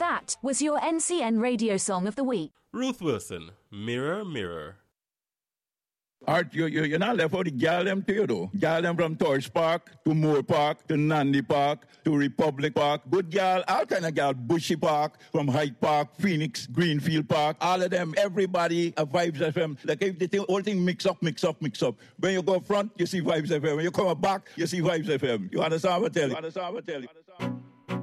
That was your NCN radio song of the week. Ruth Wilson, Mirror, Mirror. Art, you're not left out the gal them too, though. Gal them from Torch Park to Moore Park to Nandi Park to Republic Park. Good gal, all kind of gal. Bushy Park, from Hyde Park, Phoenix, Greenfield Park. All of them, everybody, Vibes FM. Like if the whole thing mix up. When you go front, you see Vibes FM. When you come back, you see Vibes FM. You understand what I tell you?